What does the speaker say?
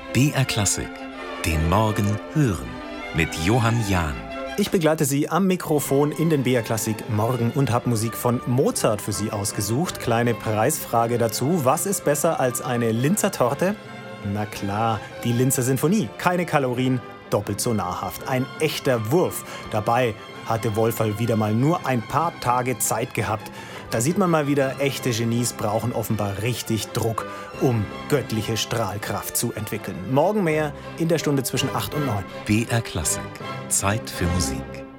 BR Klassik, den Morgen hören mit Johann Jahn. Ich begleite Sie am Mikrofon in den BR Klassik Morgen und habe Musik von Mozart für Sie ausgesucht. Kleine Preisfrage dazu. Was ist besser als eine Linzer Torte? Na klar, die Linzer Sinfonie. Keine Kalorien, doppelt so nahrhaft. Ein echter Wurf. Dabei hatte Wolferl wieder mal nur ein paar Tage Zeit gehabt. Da sieht man mal wieder, echte Genies brauchen offenbar richtig Druck, um göttliche Strahlkraft zu entwickeln. Morgen mehr in der Stunde zwischen 8 und 9. BR Klassik, Zeit für Musik.